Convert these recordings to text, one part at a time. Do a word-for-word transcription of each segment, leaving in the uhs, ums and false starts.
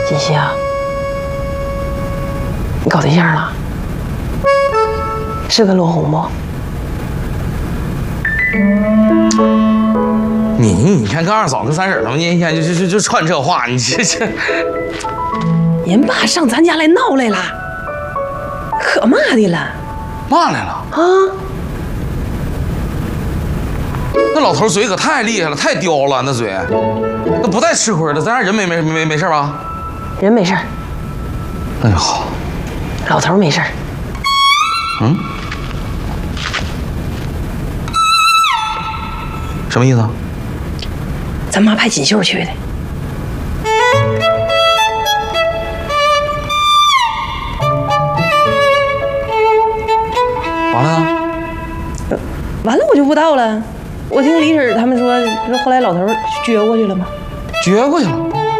锦溪啊，你搞对象了？是个落红不？ 你你看跟二嫂跟三婶他们一天就就就就串这话，你这这。 人爸上咱家来闹来了，可骂的了。 骂来了啊！ 那老头嘴可太厉害了，太刁了，那嘴，那不带吃亏的。咱家人没没没没事吧？ 人没事。 那就好。 老头没事。 嗯？什么意思啊？ 咱妈派锦绣去的。 完了呢？ 完了我就不知道了。我听李婶他们说，不是后来老头撅过去了吗？ 撅过去了。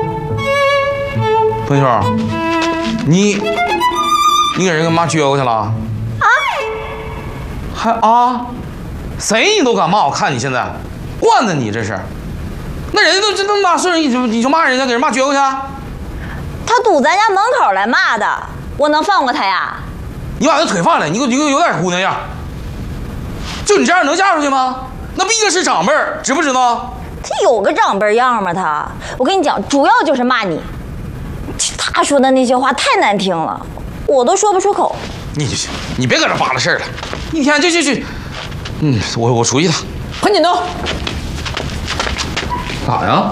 冯秀，你你给人跟妈撅过去了？啊？还啊？谁你都敢骂？我看你现在惯的你这是。那人家都这那么大岁数，你就你就骂人家，给人骂撅过去？ 他堵咱家门口来骂的，我能放过他呀？ 你把他腿放下来，你给我你给我有点姑娘样。就你这样能嫁出去吗？那毕竟是长辈儿，知不知道？ 他有个长辈样吗？他，我跟你讲，主要就是骂你。他说的那些话太难听了，我都说不出口。 你你别搁这扒拉事儿了，一天就就就，嗯，我我出去一趟。 潘锦东， 干啥呀？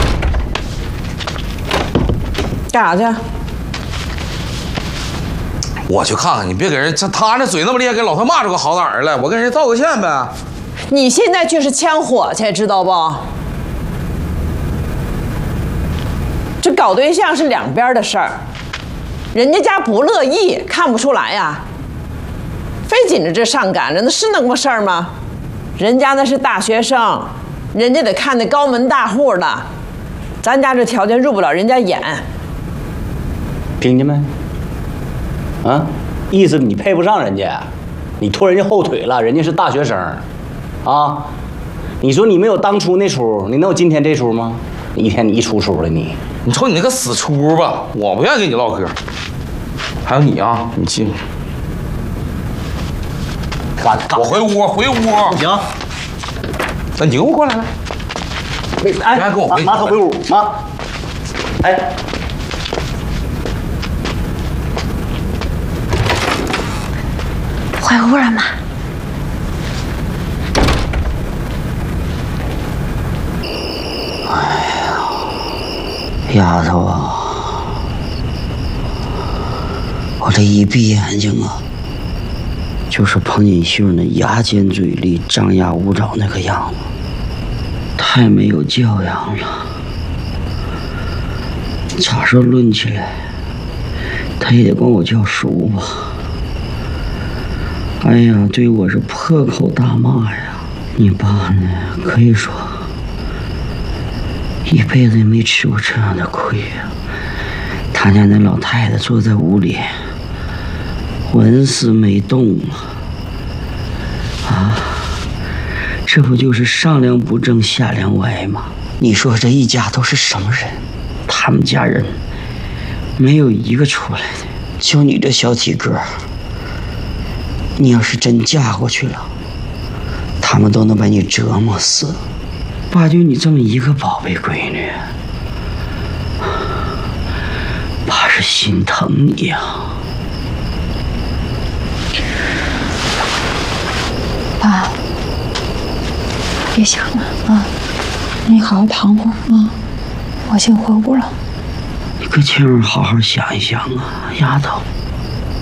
干啥去？ 我去看看，你别给人像他那嘴那么厉害，给老头骂出个好歹来，我跟人家道个歉呗。 你现在就是呛火去，知道不？这搞对象是两边的事儿，人家家不乐意，看不出来呀。非紧着这上赶着，那是那么事儿吗？人家那是大学生，人家得看那高门大户的，咱家这条件入不了人家眼。 听见没？啊，意思你配不上人家，你拖人家后腿了，人家是大学生，啊，你说你没有当初那出，你能有今天这出吗？一天你一出出了你， 你瞅你那个死出吧，我不愿意跟你唠嗑。还有你啊，你进， 干干， 我回屋，回屋。 不行， 那你给我过来来。 哎， 你还跟我回妈，他回屋，妈，哎。 回屋了吗？ 丫头啊，我这一闭眼睛啊，就是彭锦绣那牙尖嘴利、张牙舞爪那个样子，太没有教养了。咋说论起来，他也得管我叫叔吧。哎呀，对我是破口大骂呀！你爸呢，可以说一辈子也没吃过这样的亏呀。他家那老太太坐在屋里，纹丝没动啊！啊，这不就是上梁不正下梁歪吗？你说这一家都是什么人？他们家人没有一个出来的，就你这小体格。你要是真嫁过去了，他们都能把你折磨死。爸就你这么一个宝贝闺女，爸是心疼你呀。 爸，别想了啊，你好好躺会儿啊，我先回屋了。 你可千万好好想一想啊，丫头。